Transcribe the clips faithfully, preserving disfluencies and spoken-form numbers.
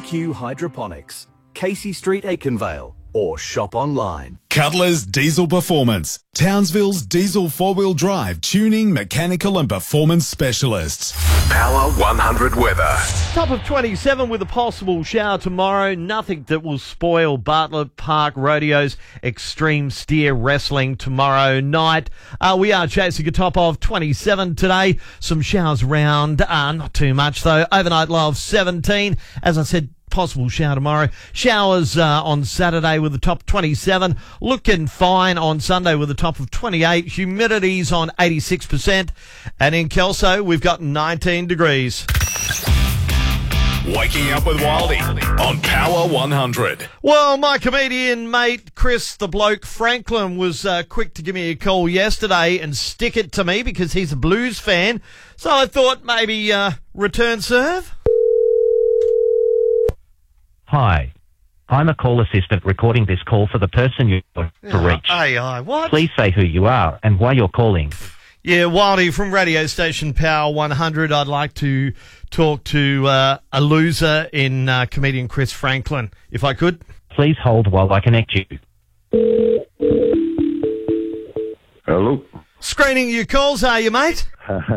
Q Hydroponics, Casey Street, Aikenvale, or shop online. Cutler's Diesel Performance, Townsville's diesel four-wheel drive tuning, mechanical and performance specialists. Power one hundred weather. Top of twenty-seven with a possible shower tomorrow. Nothing that will spoil Bartlett Park Rodeo's Extreme Steer Wrestling tomorrow night. Uh, we are chasing a top of twenty-seven today. Some showers around, uh, not too much though. Overnight low of seventeen. As I said, possible shower tomorrow. Showers uh, on Saturday with a top of twenty-seven. Looking fine on Sunday with a top of twenty-eight. Humidity's on eighty-six percent. And in Kelso, we've got nineteen degrees. Waking up with Wildy on Power one hundred. Well, my comedian mate Chris the Bloke Franklin was uh, quick to give me a call yesterday and stick it to me because he's a blues fan. So I thought maybe uh, return serve. Hi. I'm a call assistant recording this call for the person you're to reach. A I, what? Please say who you are and why you're calling. Yeah, Wildy from radio station Power one hundred. I'd like to talk to uh, a loser in uh, comedian Chris Franklin, if I could. Please hold while I connect you. Hello. Screening your calls, are you, mate?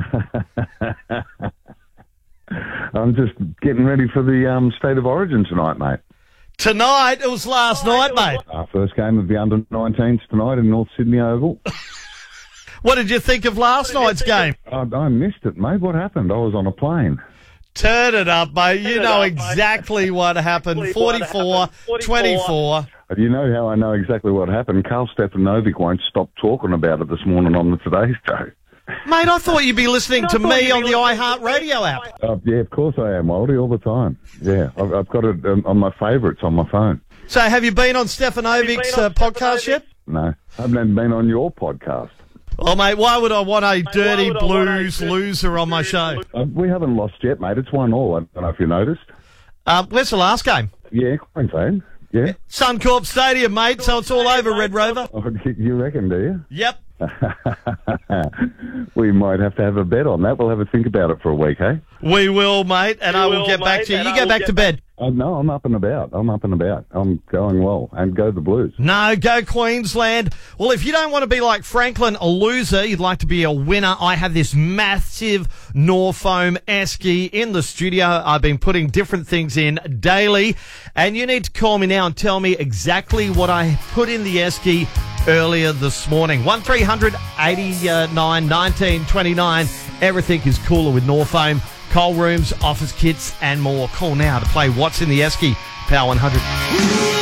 I'm just getting ready for the um, State of Origin tonight, mate. Tonight? It was last night, mate. Our first game of the under nineteens tonight in North Sydney Oval. What did you think of last night's game? I, I missed it, mate. What happened? I was on a plane. Turn it up, mate. You know exactly what happened. forty-four twenty-four. You know how I know exactly what happened? Carl Stefanovic won't stop talking about it this morning on the Today Show. Mate, I thought you'd be listening to me on the iHeartRadio app. Uh, yeah, of course I am, Wildy, all the time. Yeah, I've, I've got it um, on my favourites on my phone. So have you been on Stefanovic's uh, podcast yet? No, I haven't been on your podcast. Oh, mate, why would I want a dirty blues loser on my show? Uh, we haven't lost yet, mate. It's one all. I don't know if you noticed. Uh, where's the last game? Yeah, Queensland. Yeah. Suncorp Stadium, mate, so it's all over, Red Rover. Oh, you reckon, do you? Yep. We might have to have a bet on that. We'll have a think about it for a week, eh? We will, mate, and I will get back to you. You go back to bed. Uh, no, I'm up and about. I'm up and about. I'm going well. And go the Blues. No, go Queensland. Well, if you don't want to be like Franklin, a loser, you'd like to be a winner, I have this massive Norfoam esky in the studio. I've been putting different things in daily, and you need to call me now and tell me exactly what I put in the esky earlier this morning. one three hundred eighty-nine nineteen twenty-nine. Everything is cooler with Norfoam. Cold rooms, office kits, and more. Call now to play What's in the Esky. Power one hundred.